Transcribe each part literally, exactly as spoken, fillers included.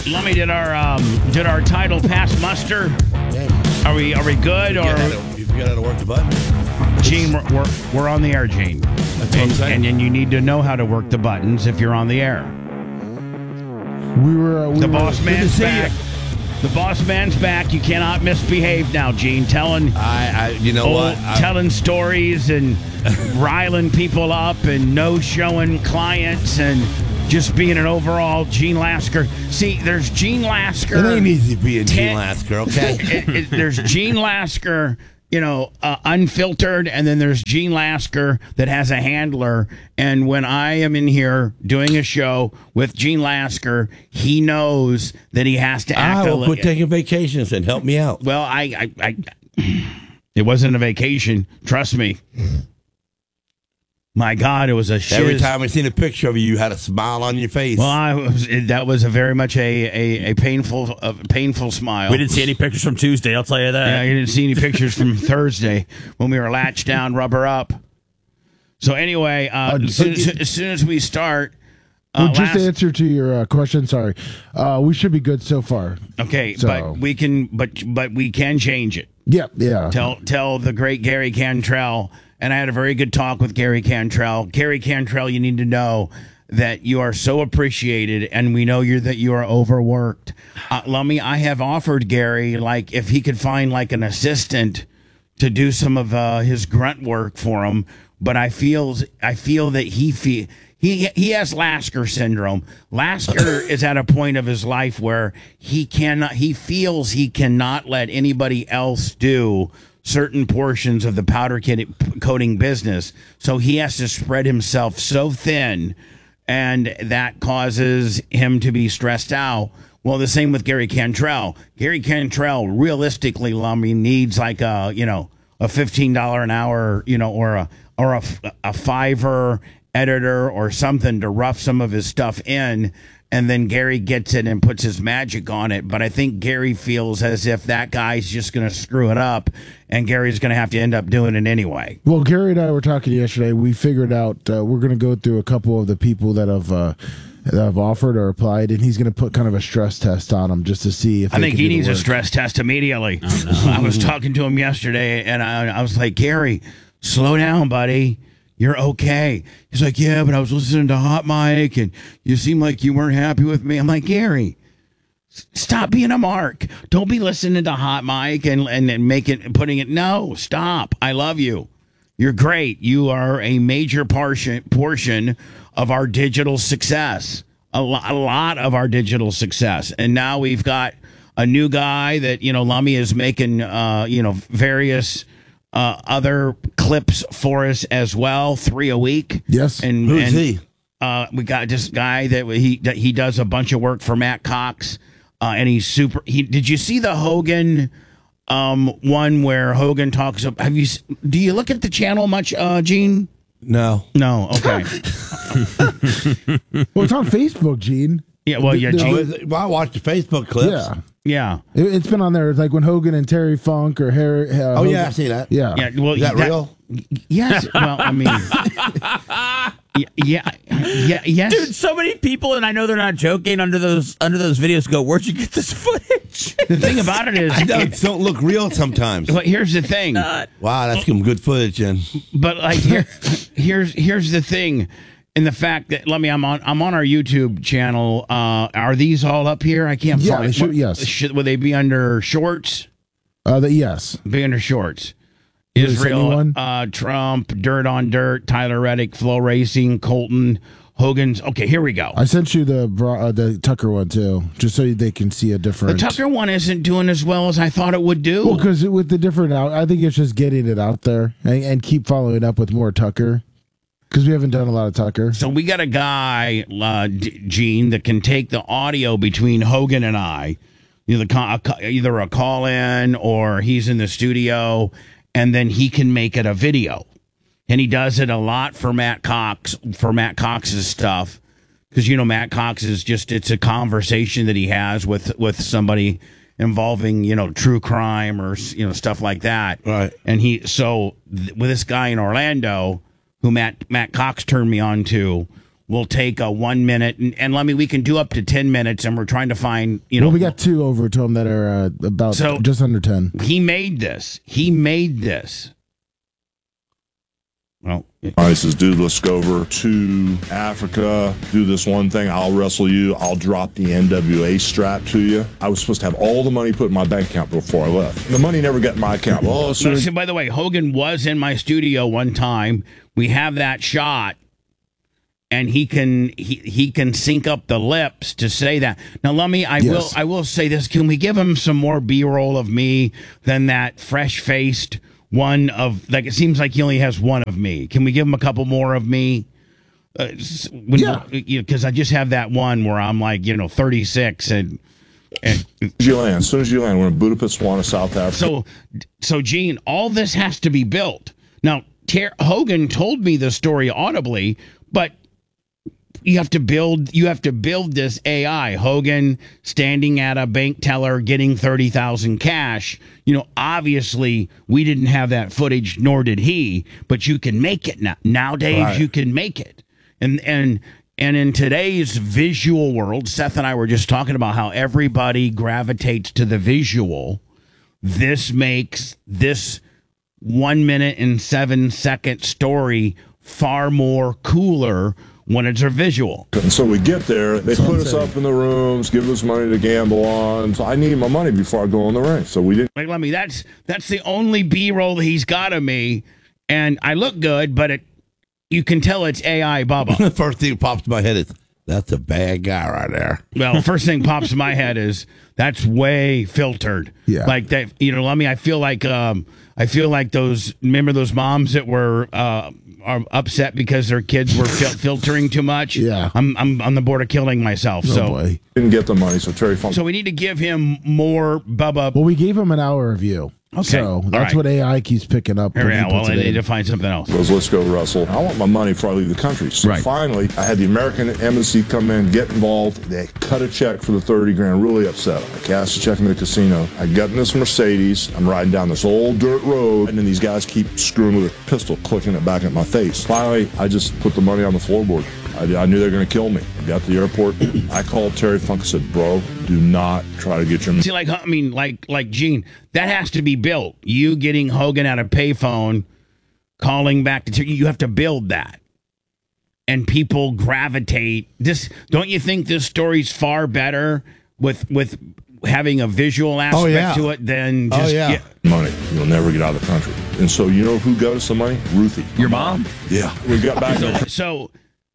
Let me did our um, did our title pass muster? Yeah. Are we are we good? You Or got how to work the button. Gene, we're, we're we're on the air, Gene. That's what I'm And, saying. and then you need to know how to work the buttons if you're on the air. We were. Uh, we The were, boss good to man's see back. you. The boss man's back. You cannot misbehave now, Gene. Telling I, I you know old, what? I, telling stories and riling people up and no showing clients and just being an overall Gene Lasker. See, there's Gene Lasker. it ain't easy being Ten- Gene Lasker, okay? it, it, there's Gene Lasker, you know, uh, unfiltered, and then there's Gene Lasker that has a handler. And when I am in here doing a show with Gene Lasker, he knows that he has to act. I will a, quit taking vacations and help me out. well, I, I, I, it wasn't a vacation. Trust me. My God, it was a shit. Every time I seen a picture of you, you had a smile on your face. Well, I was, it, that was a very much a a, a painful a painful smile. We didn't see any pictures from Tuesday, I'll tell you that. Yeah, you didn't see any pictures from Thursday when we were latched down, rubber up. So anyway, uh, Uh, as, soon as, as soon as we start, uh, Well, just last, to answer to your uh, question, sorry, uh, we should be good so far. okay, so- but we can, but but we can change it. Yeah, yeah. Tell tell the great Gary Cantrell, and I had a very good talk with Gary Cantrell. Gary Cantrell, you need to know that you are so appreciated, and we know you're that you are overworked. Uh, Lummy, I have offered Gary, like, if he could find like an assistant to do some of uh, his grunt work for him, but I feel I feel that he feel. He, he has Lasker syndrome. Lasker is at a point of his life where he cannot, he feels he cannot let anybody else do certain portions of the powder coating business. So he has to spread himself so thin, and that causes him to be stressed out. Well, the same with Gary Cantrell. Gary Cantrell, realistically, Lummy, needs like a, you know, a fifteen dollars an hour, you know, or a, or a, a Fiverr editor or something to rough some of his stuff in, and then Gary gets it and puts his magic on it. But I think Gary feels as if that guy's just going to screw it up, and Gary's going to have to end up doing it anyway. Well, Gary and I were talking yesterday. We figured out uh, we're going to go through a couple of the people that have uh, that have offered or applied, and he's going to put kind of a stress test on them just to see if I they think can he do the needs a work. stress test immediately. I was talking to him yesterday, and I, I was like, Gary, slow down, buddy. You're okay. He's like, yeah, but I was listening to Hot Mike, and you seem like you weren't happy with me. I'm like, Gary, s- stop being a mark. Don't be listening to Hot Mike and and, and make it, putting it. No, stop. I love you. You're great. You are a major portion portion of our digital success. A, lo- a lot of our digital success. And now we've got a new guy that, you know, Lummy is making, uh, you know, various uh, other clips for us as well, three a week. Yes. And Who's and, he? Uh, we got this guy that he that he does a bunch of work for Matt Cox, uh, and he's super. He did you see the Hogan um, one where Hogan talks? About, have you? s- Do you look at the channel much, uh, Gene? No. No. Okay. Well, it's on Facebook, Gene. Yeah. Well, yeah, The- the- Oh, Gene. is it- well, I watched the Facebook clips. Yeah. Yeah. It, it's been on there. It's like when Hogan and Terry Funk or Harry. Uh, Oh, Hogan- yeah, I see that. Yeah. Yeah. Well, Is that, real? Yes. Well, I mean. y- yeah. Yeah. Yes. Dude, so many people, and I know they're not joking, under those under those videos go, where'd you get this footage? The thing about it is, I know, it don't look real sometimes. well, here's the thing. Not. Wow, that's some good footage, and But like here, here's here's the thing, in the fact that let me I'm on I'm on our YouTube channel. Uh, are these all up here? I can't Yeah, find. they should- what- yes. Should, would they be under shorts? Uh, the, yes. Be under shorts. You wanna send me Israel, one? uh, Trump, Dirt on Dirt, Tyler Reddick, Flow Racing, Colton, Hogan's. Okay, here we go. I sent you the Bra- uh, the Tucker one too, just so they can see a The different. Tucker one isn't doing as well as I thought it would do. Well, because with the different out, I think it's just getting it out there and, and keep following up with more Tucker, because we haven't done a lot of Tucker. So we got a guy, uh, D- Gene, that can take the audio between Hogan and I, you know, the co- a co- either a call in or he's in the studio, and then he can make it a video. And he does it a lot for Matt Cox, for Matt Cox's stuff, because you know Matt Cox is just it's a conversation that he has with with somebody involving, you know, true crime or, you know, stuff like that. Right. And he so th- with this guy in Orlando, who Matt Matt Cox turned me on to, will take a one minute, and, and let me, we can do up to ten minutes, and we're trying to find, you know. Well, we got two over to him that are uh, about So- just under ten. He made this. He made this. Well, He says, dude, let's go over to Africa, do this one thing. I'll wrestle you. I'll drop the N W A strap to you. I was supposed to have all the money put in my bank account before I left. The money never got in my account. Well, as soon no, as see, by the way, Hogan was in my studio one time. We have that shot, and he can he, he can sync up the lips to say that. Now, let me. I Yes. will. I will say this. Can we give him some more B-roll of me than that fresh-faced one of, like, it seems like he only has one of me. Can we give him a couple more of me? Uh, s- when, Yeah. Because I just have that one where I'm like, you know, thirty-six and. and you land, as soon as you land, we're in Budapest, Botswana, South Africa. So, so Gene, all this has to be built. Now, Ter- Hogan told me the story audibly, but you have to build. You have to build this A I. Hogan standing at a bank teller getting thirty thousand cash. You know, obviously we didn't have that footage, nor did he. But you can make it now. Nowadays, Right. you can make it, and and. And in today's visual world, Seth and I were just talking about how everybody gravitates to the visual. This makes this one minute and seven second story far more cooler when it's a visual. And so we get there, they put us up in the rooms, give us money to gamble on. So I need my money before I go in the ring. So we didn't. Like, let me. That's that's the only B roll he's got of me, and I look good, but it you can tell it's A I Bubba. The first thing that pops in my head is, that's a bad guy right there. Well, first thing pops in my head is that's way filtered. Yeah. Like that, you know, let me, I feel like, um, I feel like those, remember those moms that were, uh, are upset because their kids were fil- filtering too much? Yeah. I'm, I'm on the board of killing myself. Oh so, boy. Didn't get the money, so Terry Funk. so we need to give him more Bubba. Well, we gave him an hour review. Okay. So All that's right. what A I keeps picking up. when he Yeah, well, puts I it need in. to find something else. goes, let's go wrestle. I want my money before I leave the country. So Right. finally, I had the American embassy come in, get involved. They cut a check for the thirty grand. Really upset. I cashed a check in the casino. I got in this Mercedes. I'm riding down this old dirt road, and then these guys keep screwing with a pistol, clicking it back at my face. Finally, I just put the money on the floorboard. I, I knew they were going to kill me. I got to the airport. I called Terry Funk and said, bro, do not try to get your See, like, I mean, like, like Gene, that has to be built. You getting Hogan at a payphone, calling back to, you have to build that. And people gravitate. This, don't you think this story's far better with, with having a visual aspect Oh, yeah. to it than Oh, just, yeah. money. You'll never get out of the country. And so you know who got us the money? Ruthie. Your mom? Yeah. We got back there. So,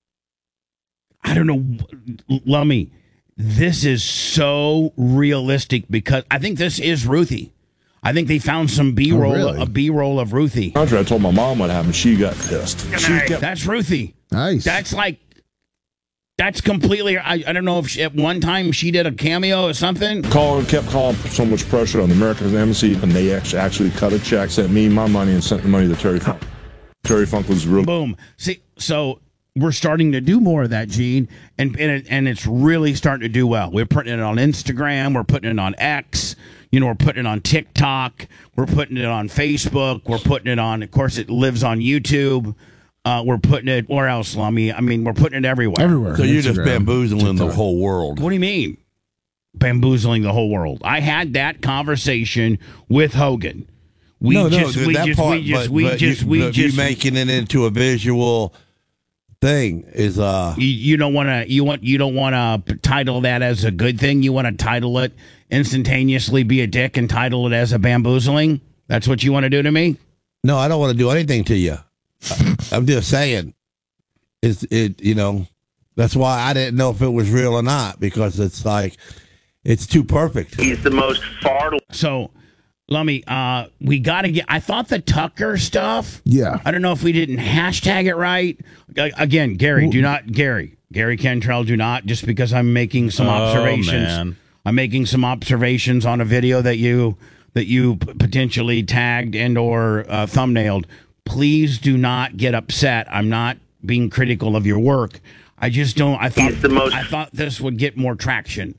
I don't know, Lummy, this is so realistic because I think this is Ruthie. I think they found some B-roll, really? a B-roll of Ruthie. country. I told my mom what happened. She got pissed. She kept That's Ruthie. Nice. That's like, that's completely, I, I don't know if she, at one time she did a cameo or something. calling, kept calling, put so much pressure on the American embassy, and they actually, actually cut a check, sent me my money, and sent the money to Terry Funk. Terry Funk was real. Boom. See, so we're starting to do more of that, Gene, and and, it, and it's really starting to do well. We're putting it on Instagram. We're putting it on X. You know, we're putting it on TikTok. We're putting it on Facebook. We're putting it on, of course, it lives on YouTube. Uh, we're putting it, where else, Lummy? I mean, we're putting it everywhere. everywhere. So you're just Instagram, bamboozling the TikTok. whole world. What do you mean? Bamboozling the whole world. I had that conversation with Hogan. We no, no, just, we that just, part, we just, but, we but just, you, we but just, you making it into a visual thing is uh. you, you don't want to, you want, you don't want to title that as a good thing. You want to title it instantaneously, be a dick, and title it as a bamboozling. That's what you want to do to me. No, I don't want to do anything to you. I- I'm just saying, it's it. You know, that's why I didn't know if it was real or not because it's like it's too perfect. He's the most far. So, Lummy, uh, we got to get. I thought the Tucker stuff. Yeah. I don't know if we didn't hashtag it right. A- Again, Gary, do not Gary, Gary Cantrell, do not just because I'm making some Oh, observations. man. I'm making some observations on a video that you that you p- potentially tagged and or uh, thumbnailed. Please do not get upset. I'm not being critical of your work. I just don't. I thought He's the most- I thought this would get more traction.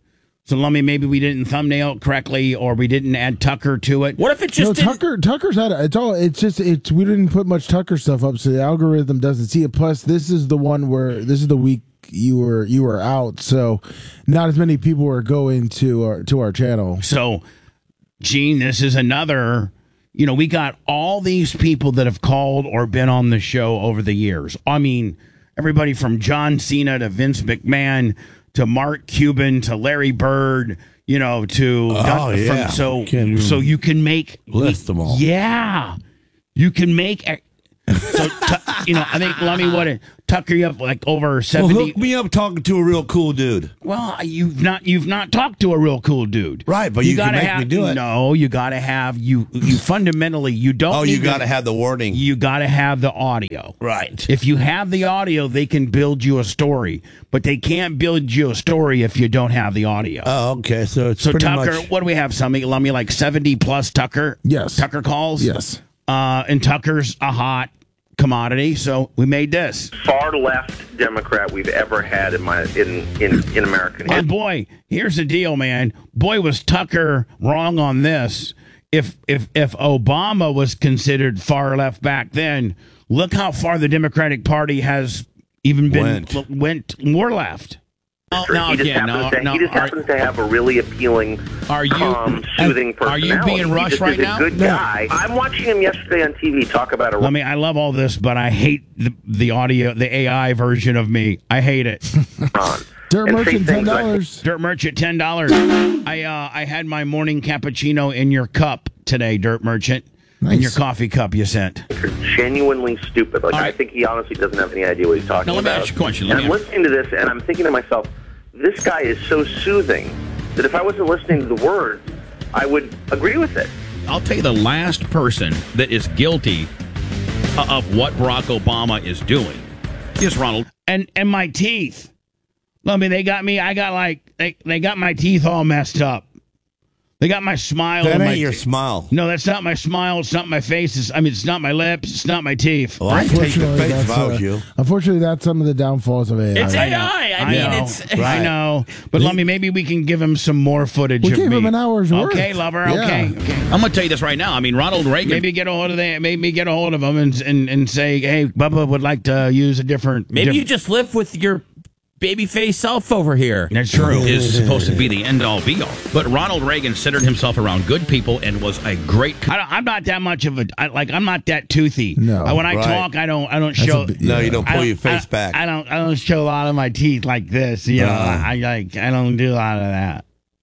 So Lummy, maybe we didn't thumbnail it correctly, or we didn't add Tucker to it. What if it No, just didn't- Tucker. Tucker's had it. It's all. It's just. It's. We didn't put much Tucker stuff up, so the algorithm doesn't see it. Plus, this is the one where this is the week you were you were out, so not as many people were going to our to our channel. So, Gene, this is another. You know, we got all these people that have called or been on the show over the years. I mean, everybody from John Cena to Vince McMahon to Mark Cuban to Larry Bird. You know, to Oh, from- yeah. so Can't even so you can make list them all. Yeah, you can make. a- So tu- you know, I think Lummy would Tucker you up like over Well, seventy. hook me up talking to a real cool dude. Well, you've not you've not talked to a real cool dude, Right, but you can gotta make have, me do it. No, you got to have you you fundamentally you don't. Oh, need you got to to have the wording. You got to have the audio. Right. If you have the audio, they can build you a story, but they can't build you a story if you don't have the audio. Oh, okay. So it's so pretty Tucker, much. what do we have? Something Lummy like seventy plus Tucker. Yes. Tucker calls. Yes. Uh, and Tucker's a hot commodity, so we made this. Far left Democrat we've ever had in my in in, in American history. And boy, here's the deal, man. Boy, was Tucker wrong on this. If if if Obama was considered far left back then, look how far the Democratic Party has even been Went. went more left. Oh, now he just, again, happens, now, to, now, he just are, happens to have a really appealing, Are you- calm, soothing are you personality. being rushed he just right is now? a good No. guy. I'm watching him yesterday on T V talk about a I mean, I love all this, but I hate the, the audio, the A I version of me. I hate it. restaurant. Dirt and say merchant ten things like, dollars. Dirt Merchant, ten dollars. I uh, I had my morning cappuccino in your cup today, Dirt Merchant. In Nice. your coffee cup you sent. Are genuinely stupid. Like All I right. think he honestly doesn't have any idea what he's talking Now, let me about. ask you a question. Let And me I'm ask- listening to this, and I'm thinking to myself, this guy is so soothing that if I wasn't listening to the words, I would agree with it. I'll tell you the last person that is guilty of what Barack Obama is doing is Ronald. And and my teeth. I mean, they got me. I got like they, they got my teeth all messed up. They got my smile. That and my ain't your te- smile. No, that's not my smile. It's not my face. It's, I mean, it's not my lips. It's not my teeth. Well, I'd take the Unfortunately, face if that's, I was uh, you. unfortunately, that's some of the downfalls of A I. It's I A know. I. I I mean, know. it's Right. I know. But let me. Maybe we can give him some more footage We of gave me. him an hour's worth. Okay, lover. Yeah. Okay. Okay. I'm going to tell you this right now. I mean, Ronald Reagan. Maybe get a hold of that. Maybe get a hold of him and and, and say, hey, Bubba would like to use a different. Maybe you diff- just live with your babyface self over here. That's true. Is supposed to be the end all be all. But Ronald Reagan centered himself around good people and was a great. I don't, I'm not that much of a I, like. I'm not that toothy. No. Uh, when I Right. talk, I don't. I don't That's show. a bit- No, you don't I pull your face I, back. I don't. I don't show a lot of my teeth like this. You know. Uh. I like. I don't do a lot of that.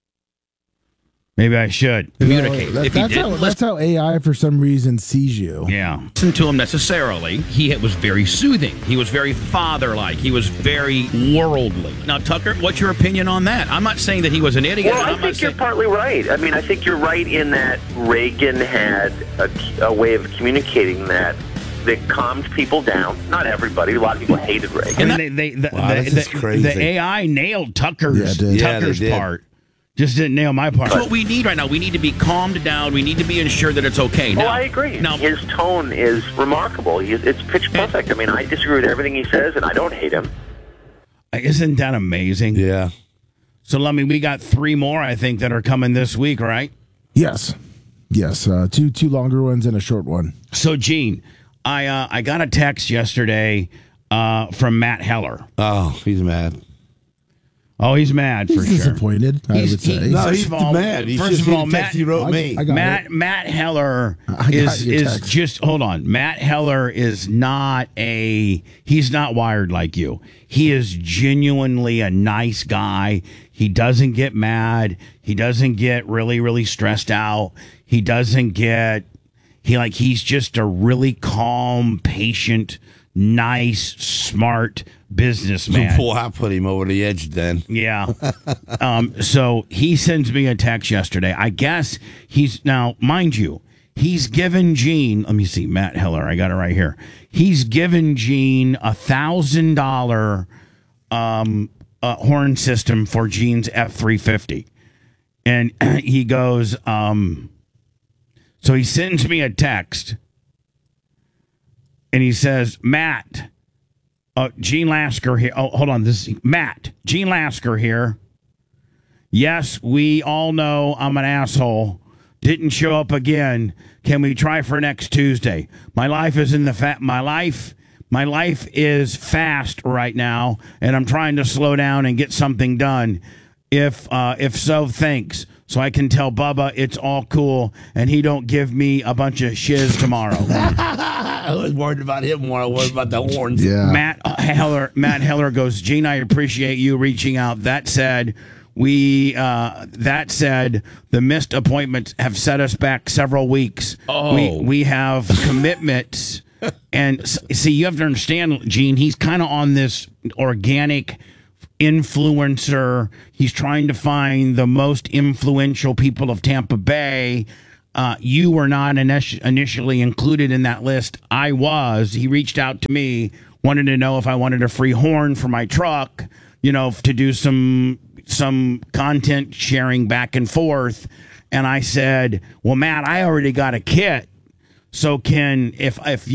Maybe I should. Communicate. That- If he that's, didn't how, that's how A I, for some reason, sees you. Yeah. listen to him necessarily, he was very soothing. He was very father-like. He was very worldly. Now, Tucker, what's your opinion on that? I'm not saying that he was an idiot. Well, and I I'm not think you're saying- partly right. I mean, I think you're right in that Reagan had a, a way of communicating that that calmed people down. Not everybody. A lot of people hated Reagan. I mean, they, they, the, Wow, the, this is the, crazy. the A I nailed Tucker's Yeah, it did. Yeah, they Tucker's did. part. Just didn't nail my part. That's what we need right now. We need to be calmed down. We need to be ensured that it's okay. Oh, Now, I agree. Now, His tone is remarkable. He, it's pitch perfect. I mean, I disagree with everything he says, and I don't hate him. Isn't that amazing? Yeah. So, let me. We got three more, I think, that are coming this week, right? Yes. Yes. Uh, two two longer ones and a short one. So, Gene, I uh, I got a text yesterday uh, from Matt Heller. Oh, he's mad. Oh, he's mad for He's sure. disappointed, I He's- would say. he- No, First he's of all- mad. He's first just of all, the text Matt- he wrote I- me. I got Matt it. Matt Heller I got is your is text. just hold on. Matt Heller is not a he's not wired like you. He is genuinely a nice guy. He doesn't get mad. He doesn't get really really stressed out. He doesn't get he like he's just a really calm, patient, nice, smart businessman. Boy, I put him over the edge then. Yeah. um, so he sends me a text yesterday. I guess he's now, mind you, he's given Gene, let me see, Matt Heller, I got it right here. He's given Gene a thousand dollar um uh, horn system for Gene's F three fifty. And he goes, um, so he sends me a text and he says, Matt, Uh, Gene Lasker here. Oh, hold on. This is Matt. Gene Lasker here. Yes, we all know I'm an asshole. Didn't show up again. Can we try for next Tuesday? My life is in the fat. My life, my life is fast right now, and I'm trying to slow down and get something done. If uh, if so, thanks. So I can tell Bubba it's all cool, and he don't give me a bunch of shiz tomorrow. I was worried about him more. I was worried about the horns. Yeah. Matt Heller. Matt Heller goes, Gene, I appreciate you reaching out. That said, we uh, that said, the missed appointments have set us back several weeks. Oh. We we have commitments, and s- see, you have to understand, Gene. He's kind of on this organic influencer. He's trying to find the most influential people of Tampa Bay. Uh, you were not init- initially included in that list. I was. He reached out to me, wanted to know if I wanted a free horn for my truck, you know, to do some some content sharing back and forth. And I said, well, Matt, I already got a kit. So can if if